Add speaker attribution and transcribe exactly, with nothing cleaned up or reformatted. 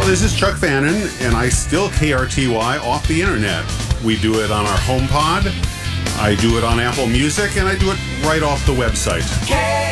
Speaker 1: This is Chuck Fannin, and I still K R T Y off the internet. We do it on our HomePod, I do it on Apple Music, and I do it right off the website.